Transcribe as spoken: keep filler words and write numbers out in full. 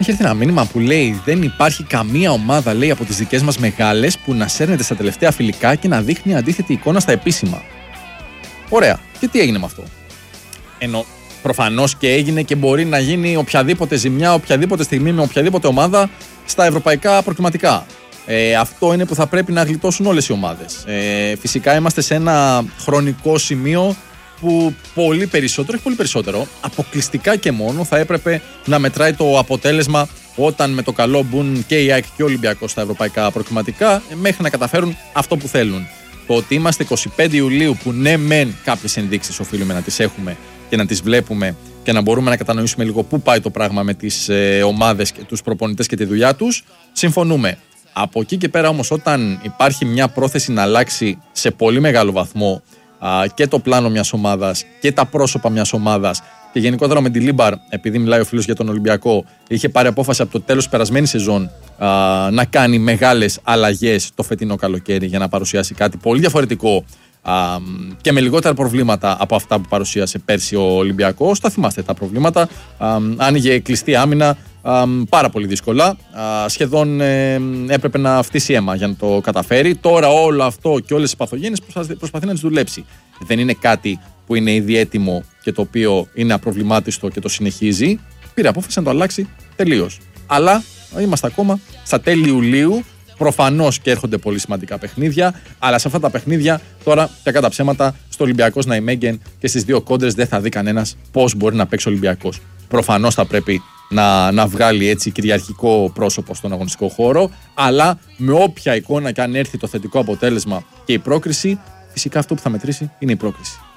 έχει έρθει ένα μήνυμα που λέει: δεν υπάρχει καμία ομάδα, λέει, από τις δικές μας μεγάλες που να σέρνεται στα τελευταία φιλικά και να δείχνει αντίθετη εικόνα στα επίσημα. Ωραία. Και τι έγινε με αυτό? Ενώ προφανώς και έγινε και μπορεί να γίνει οποιαδήποτε ζημιά, οποιαδήποτε στιγμή με οποιαδήποτε ομάδα στα ευρωπαϊκά προκριματικά. Ε, αυτό είναι που θα πρέπει να γλιτώσουν όλες οι ομάδες. Ε, φυσικά είμαστε σε ένα χρονικό σημείο που πολύ περισσότερο, όχι πολύ περισσότερο, αποκλειστικά και μόνο θα έπρεπε να μετράει το αποτέλεσμα όταν με το καλό μπουν και η ΑΕΚ και ο Ολυμπιακός στα ευρωπαϊκά προκριματικά, μέχρι να καταφέρουν αυτό που θέλουν. Το ότι είμαστε εικοστή πέμπτη Ιουλίου, που ναι μεν κάποιες ενδείξεις οφείλουμε να τις έχουμε και να τις βλέπουμε και να μπορούμε να κατανοήσουμε λίγο πού πάει το πράγμα με τις ε, ομάδες και τους προπονητές και τη δουλειά τους, συμφωνούμε. Από εκεί και πέρα όμως, όταν υπάρχει μια πρόθεση να αλλάξει σε πολύ μεγάλο βαθμό α, και το πλάνο μιας ομάδας και τα πρόσωπα μιας ομάδας, και γενικότερα με τη Λίμπαρ, επειδή μιλάει ο φίλος για τον Ολυμπιακό, είχε πάρει απόφαση από το τέλος της περασμένης σεζόν α, να κάνει μεγάλες αλλαγές το φετινό καλοκαίρι για να παρουσιάσει κάτι πολύ διαφορετικό α, και με λιγότερα προβλήματα από αυτά που παρουσίασε πέρσι ο Ολυμπιακός. Τα θυμάστε τα προβλήματα. Α, άνοιγε κλειστή άμυνα α, πάρα πολύ δύσκολα. Α, σχεδόν ε, έπρεπε να φτύσει αίμα για να το καταφέρει. Τώρα όλο αυτό και όλες τις παθογένειες προσπαθεί να τις δουλέψει. Δεν είναι κάτι που είναι ήδη έτοιμο και το οποίο είναι απροβλημάτιστο και το συνεχίζει. Πήρε απόφαση να το αλλάξει τελείως. Αλλά είμαστε ακόμα στα τέλη Ιουλίου. Προφανώς και έρχονται πολύ σημαντικά παιχνίδια, αλλά σε αυτά τα παιχνίδια τώρα, κακά τα ψέματα, στο Ολυμπιακός Ναϊμέγγεν και στις δύο κόντρες δεν θα δει κανένας πώς μπορεί να παίξει ο Ολυμπιακός. Προφανώς θα πρέπει να, να βγάλει έτσι κυριαρχικό πρόσωπο στον αγωνιστικό χώρο, αλλά με όποια εικόνα και αν έρθει το θετικό αποτέλεσμα και η πρόκριση, φυσικά αυτό που θα μετρήσει είναι η πρόκριση.